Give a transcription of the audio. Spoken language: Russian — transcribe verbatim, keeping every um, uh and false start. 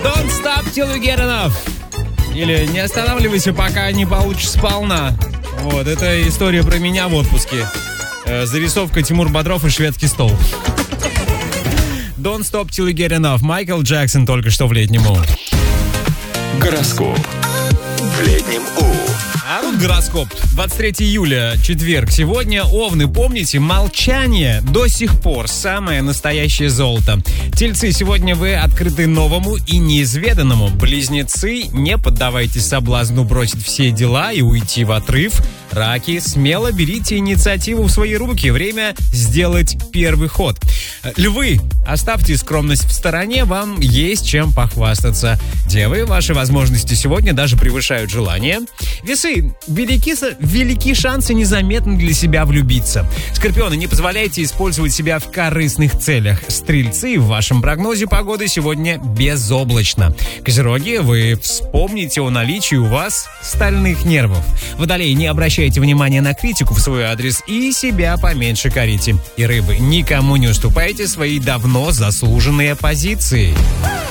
Don't stop till you get enough. Или не останавливайся, пока не получишь сполна. Вот, это история про меня в отпуске. Э, зарисовка Тимур Бодров и шведский стол. Don't stop till you get enough. Майкл Джексон только что в летнем У. Гороскоп в летнем У. А тут гороскоп. двадцать третьего июля, четверг. Сегодня, овны, помните, молчание до сих пор самое настоящее золото. Тельцы, сегодня вы открыты новому и неизведанному. Близнецы, не поддавайтесь соблазну бросить все дела и уйти в отрыв. Раки, смело берите инициативу в свои руки. Время сделать первый ход. Львы, оставьте скромность в стороне, вам есть чем похвастаться. Девы, ваши возможности сегодня даже превышают желания. Весы, велики, велики шансы незаметно для себя влюбиться. Скорпионы, не позволяйте использовать себя в корыстных целях. Стрельцы, в вашем прогнозе погоды сегодня безоблачно. Козероги, вы вспомните о наличии у вас стальных нервов. Водолеи, не обращайте внимания на критику в свой адрес и себя поменьше корите. И рыбы, никому не уступайте свои давно заслуженные позиции.